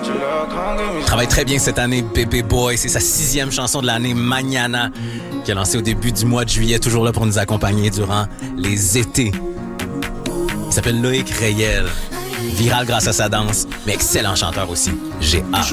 Travaille très bien cette année, Bébé Boy. C'est sa 6e chanson de l'année, Mañana, qui a lancé au début du mois de juillet, toujours là pour nous accompagner durant les étés. Il s'appelle Loïc Reyel. Viral grâce à sa danse, mais excellent chanteur aussi. J'ai hâte.